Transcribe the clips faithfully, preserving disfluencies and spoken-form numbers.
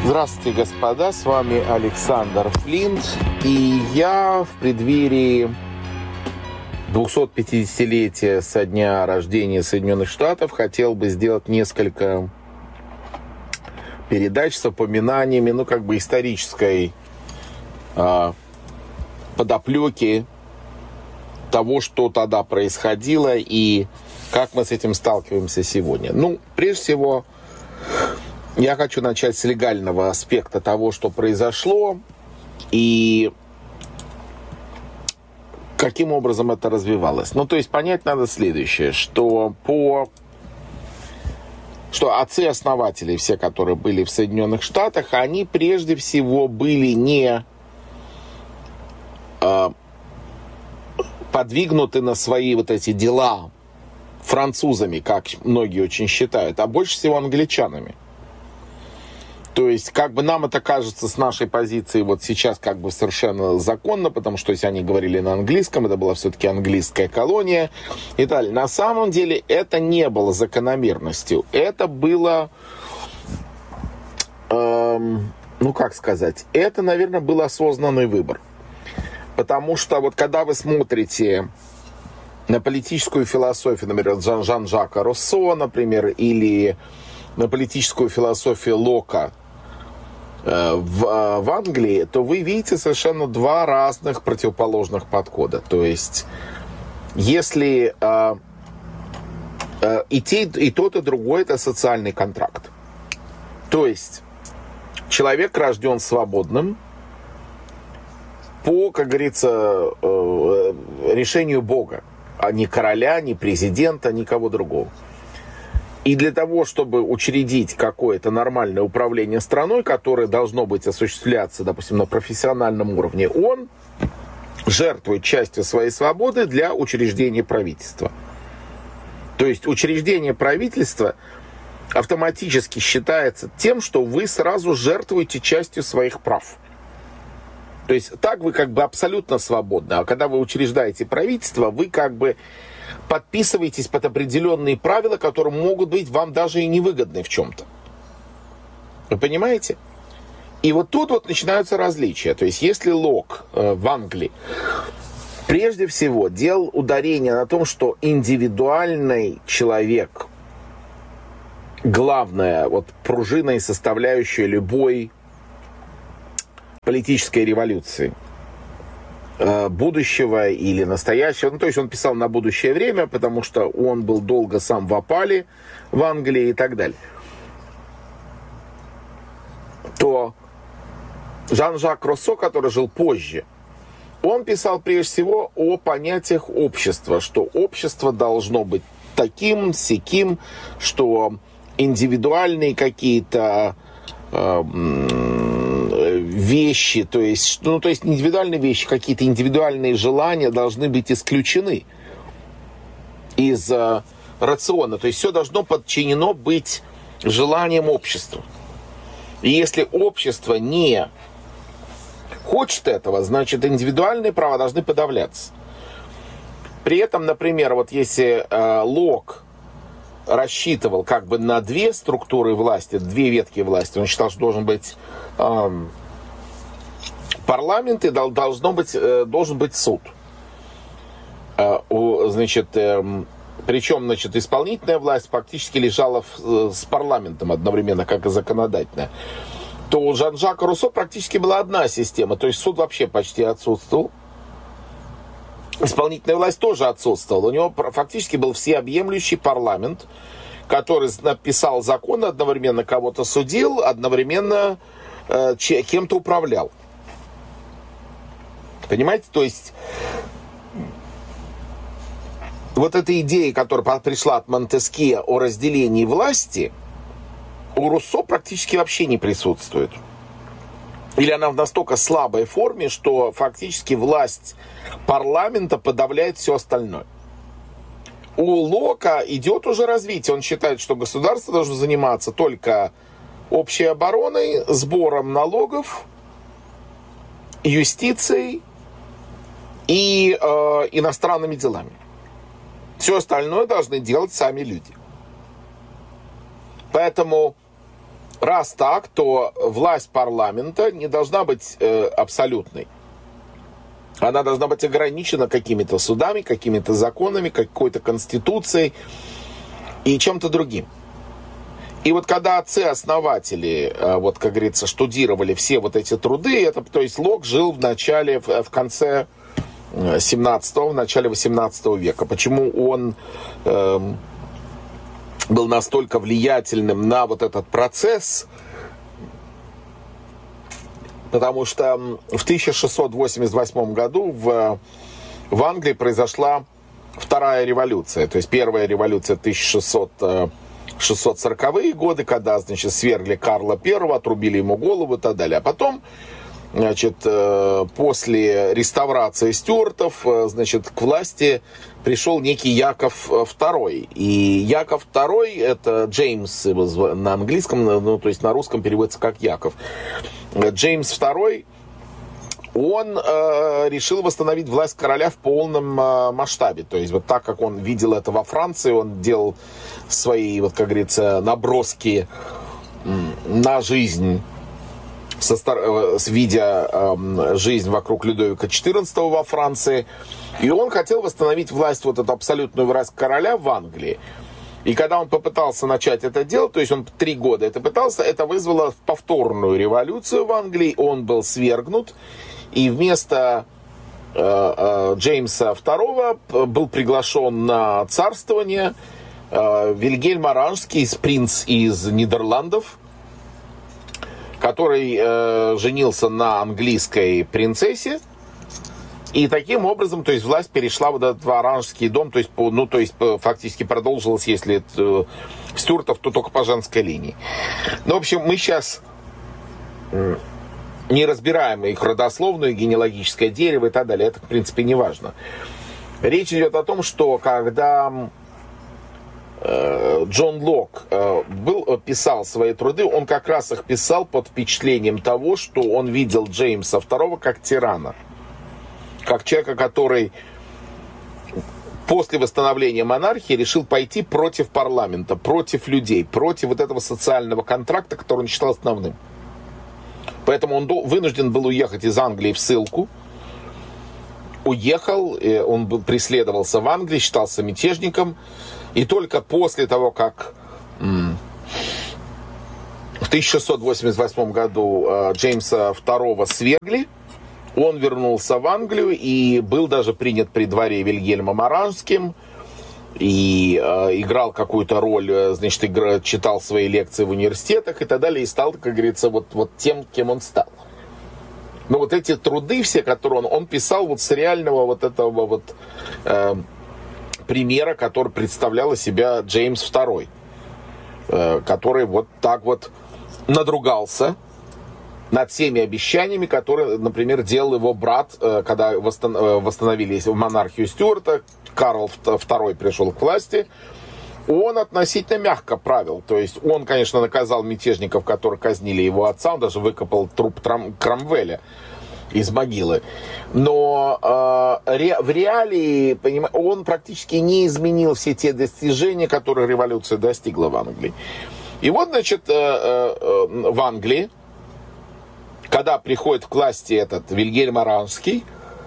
Здравствуйте, господа, с вами Александр Флинт, и я в преддверии двухсот пятидесятилетия со дня рождения Соединенных Штатов хотел бы сделать несколько передач с упоминаниями, ну, как бы исторической э, подоплеки того, что тогда происходило и как мы с этим сталкиваемся сегодня. Ну, прежде всего, я хочу начать с легального аспекта того, что произошло, и каким образом это развивалось. Ну, то есть понять надо следующее, что по... что отцы-основатели, все, которые были в Соединенных Штатах, они прежде всего были не э, подвигнуты на свои вот эти дела французами, как многие очень считают, а больше всего англичанами. То есть, как бы нам это кажется с нашей позиции вот сейчас как бы совершенно законно, потому что если они говорили на английском, это была все-таки английская колония и так далее. На самом деле это не было закономерностью. Это было, эм, ну как сказать, это, наверное, был осознанный выбор. Потому что вот когда вы смотрите на политическую философию, например, Жан- Жан-Жака Руссо, например, или на политическую философию Лока В, в Англии, то вы видите совершенно два разных противоположных подхода. То есть, если э, э, и, те, и тот, и другой — это социальный контракт. То есть, человек рожден свободным по, как говорится, э, решению Бога, а не короля, ни президента, никого другого. И для того, чтобы учредить какое-то нормальное управление страной, которое должно быть осуществляться, допустим, на профессиональном уровне, он жертвует частью своей свободы для учреждения правительства. То есть учреждение правительства автоматически считается тем, что вы сразу жертвуете частью своих прав. То есть так вы как бы абсолютно свободны. А когда вы учреждаете правительство, вы как бы подписываетесь под определенные правила, которые могут быть вам даже и невыгодны в чем-то. Вы понимаете? И вот тут вот начинаются различия. То есть если Лок э, в Англии прежде всего делал ударение на том, что индивидуальный человек, главная вот пружина и составляющая любой политической революции, будущего или настоящего. Ну, то есть он писал на будущее время, потому что он был долго сам в опале в Англии и так далее. То Жан-Жак Руссо, который жил позже, он писал прежде всего о понятиях общества, что общество должно быть таким, сяким, что индивидуальные какие-то э, вещи, то есть, ну, то есть индивидуальные вещи, какие-то индивидуальные желания должны быть исключены из э, рациона. То есть все должно подчинено быть желаниям общества. И если общество не хочет этого, значит индивидуальные права должны подавляться. При этом, например, вот если э, Лок рассчитывал как бы на две структуры власти, две ветки власти, он считал, что должен быть э, парламент и должно быть, должен быть суд. Значит, причем, значит, исполнительная власть фактически лежала с парламентом одновременно, как и законодательная. То у Жан-Жака Руссо практически была одна система, то есть суд вообще почти отсутствовал. Исполнительная власть тоже отсутствовала. У него фактически был всеобъемлющий парламент, который написал законы, одновременно кого-то судил, одновременно э, кем-то управлял. Понимаете? То есть вот эта идея, которая пришла от Монтескье о разделении власти, у Руссо практически вообще не присутствует. Или она в настолько слабой форме, что фактически власть парламента подавляет все остальное. У Лока идет уже развитие. Он считает, что государство должно заниматься только общей обороной, сбором налогов, юстицией и э, иностранными делами. Все остальное должны делать сами люди. Поэтому раз так, то власть парламента не должна быть э, абсолютной. Она должна быть ограничена какими-то судами, какими-то законами, какой-то конституцией и чем-то другим. И вот когда отцы-основатели, вот, как говорится, штудировали все вот эти труды, это, то есть Лок жил в начале, в, в конце семнадцатого, в начале восемнадцатого века. Почему он э, был настолько влиятельным на вот этот процесс? Потому что в тысяча шестьсот восемьдесят восьмом году в, в Англии произошла вторая революция. То есть первая революция тысяча шестьсот сороковые годы, когда, значит, свергли Карла Первого, отрубили ему голову и так далее. А потом, значит, после реставрации стюартов, значит, к власти пришел некий Яков Второй. И Яков Второй, это Джеймс на английском, ну, то есть на русском переводится как Яков. Джеймс Второй, он э, решил восстановить власть короля в полном э, масштабе. То есть вот так, как он видел это во Франции, он делал свои, вот как говорится, наброски э, на жизнь, со, э, видя э, жизнь вокруг Людовика четырнадцатого во Франции. И он хотел восстановить власть, вот эту абсолютную власть короля в Англии. И когда он попытался начать это делать, то есть он три года это пытался, это вызвало повторную революцию в Англии, он был свергнут, и вместо э, э, Джеймса Второго был приглашен на царствование э, Вильгельм Оранжский, принц из Нидерландов, который э, женился на английской принцессе. И таким образом, то есть власть перешла в этот Оранжский дом, то есть, по, ну, то есть фактически продолжилась, если это стюартов, то только по женской линии. Ну, в общем, мы сейчас не разбираем их родословную, генеалогическое дерево и так далее. Это, в принципе, не важно. Речь идет о том, что когда э, Джон Лок э, был, писал свои труды, он как раз их писал под впечатлением того, что он видел Джеймса Второго как тирана. Как человека, который после восстановления монархии решил пойти против парламента, против людей, против вот этого социального контракта, который он считал основным. Поэтому он вынужден был уехать из Англии в ссылку. Уехал, он преследовался в Англии, считался мятежником. И только после того, как в тысяча шестьсот восемьдесят восьмом году Джеймса Второго свергли, он вернулся в Англию и был даже принят при дворе Вильгельмом Оранжским. И э, играл какую-то роль, значит, игра, читал свои лекции в университетах и так далее. И стал, как говорится, вот, вот тем, кем он стал. Но вот эти труды все, которые он, он писал вот с реального вот этого вот э, примера, который представлял из себя Джеймс Второй. Э, который вот так вот надругался над всеми обещаниями, которые, например, делал его брат, когда восстановили монархию Стюарта, Карл Второй пришел к власти, он относительно мягко правил. То есть он, конечно, наказал мятежников, которые казнили его отца, он даже выкопал труп Кромвеля из могилы. Но э, в реалии, понимаете, он практически не изменил все те достижения, которые революция достигла в Англии. И вот, значит, э, э, в Англии, когда приходит к власти этот Вильгельм Оранжский,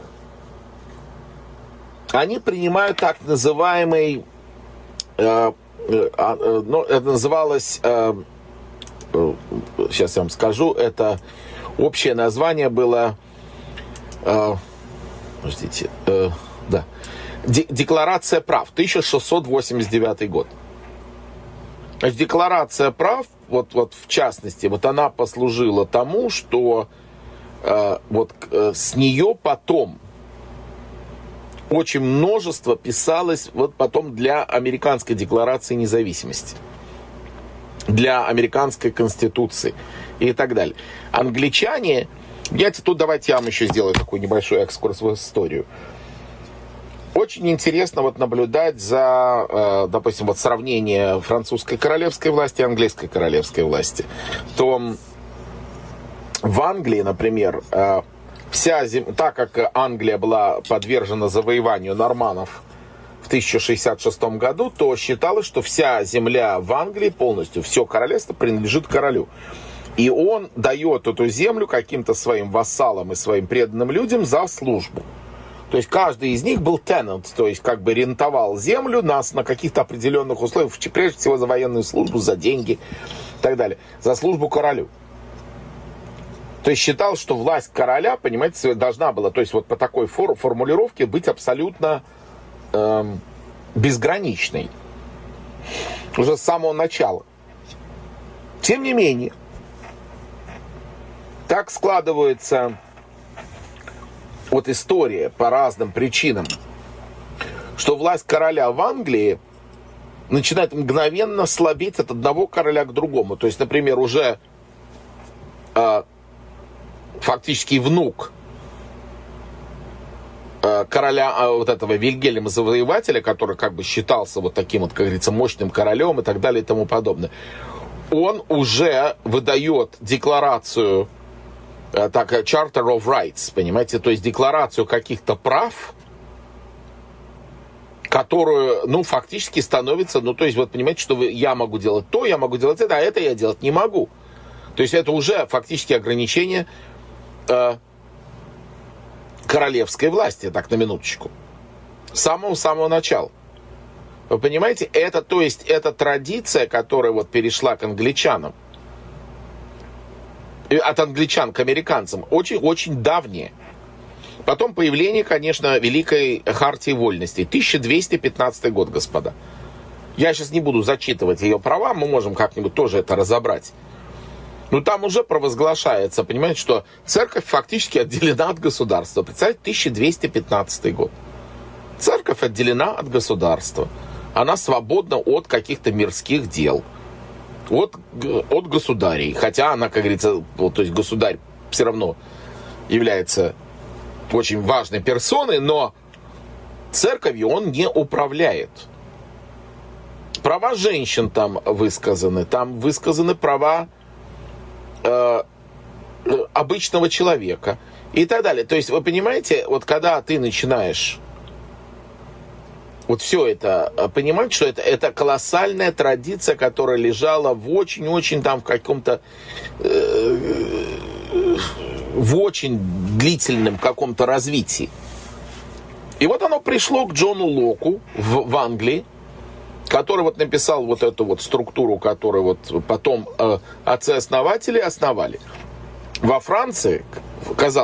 они принимают так называемый, э, э, э, ну, это называлось, э, э, сейчас я вам скажу, это общее название было, э, подождите, э, да, Декларация прав, тысяча шестьсот восемьдесят девятый год. Значит, Декларация прав, вот, вот в частности, вот она послужила тому, что э, вот э, с нее потом очень множество писалось вот потом для американской декларации независимости, для американской конституции и так далее. Англичане, я тут давайте я вам еще сделаю такой небольшой экскурс в историю. Очень интересно вот наблюдать за, допустим, вот сравнение французской королевской власти и английской королевской власти. То в Англии, например, вся зем... так как Англия была подвержена завоеванию норманнов в в тысяча шестьдесят шестом году, то считалось, что вся земля в Англии полностью, все королевство принадлежит королю. И он дает эту землю каким-то своим вассалам и своим преданным людям за службу. То есть каждый из них был tenant, то есть как бы рентовал землю нас на каких-то определенных условиях, прежде всего за военную службу, за деньги и так далее, за службу королю. То есть считал, что власть короля, понимаете, должна была, то есть вот по такой фор- формулировке быть абсолютно эм, безграничной. Уже с самого начала. Тем не менее, так складывается вот история по разным причинам, что власть короля в Англии начинает мгновенно слабеть от одного короля к другому. То есть, например, уже э, фактически внук э, короля э, вот этого Вильгельма Завоевателя, который как бы считался вот таким вот, как говорится, мощным королем и так далее и тому подобное, он уже выдает декларацию, так, Charter of Rights, понимаете, то есть декларацию каких-то прав, которую, ну, фактически становится, ну, то есть, вот, понимаете, что вы, я могу делать то, я могу делать это, а это я делать не могу. То есть, это уже фактически ограничение э, королевской власти, так, на минуточку. С самого-самого начала. Вы понимаете, это, то есть, это традиция, которая вот перешла к англичанам, от англичан к американцам, очень-очень давнее. Потом появление, конечно, Великой Хартии Вольностей. тысяча двести пятнадцатый год, господа. Я сейчас не буду зачитывать ее права, мы можем как-нибудь тоже это разобрать. Но там уже провозглашается, понимаете, что церковь фактически отделена от государства. Представьте, тысяча двести пятнадцатый год. Церковь отделена от государства. Она свободна от каких-то мирских дел. От, от государей. Хотя она, как говорится, вот, то есть государь все равно является очень важной персоной, но церковью он не управляет. Права женщин там высказаны, там высказаны права э, обычного человека и так далее. То есть, вы понимаете, вот когда ты начинаешь вот все это понимать, что это, это колоссальная традиция, которая лежала в очень-очень там в каком-то э, в очень длительном каком-то развитии. И вот оно пришло к Джону Локу в, в Англии, который вот написал вот эту вот структуру, которую вот потом э, отцы-основатели основали. Во Франции, казалось